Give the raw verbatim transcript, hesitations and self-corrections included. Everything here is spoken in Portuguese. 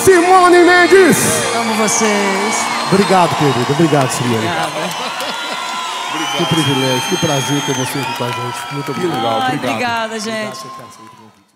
Simone Mendes! Amo vocês. Obrigado, querido. Obrigado, Simone. Obrigada. Que privilégio, que prazer ter você aqui com a gente. Muito obrigado. Ai, Obrigado. obrigada, gente. Obrigado,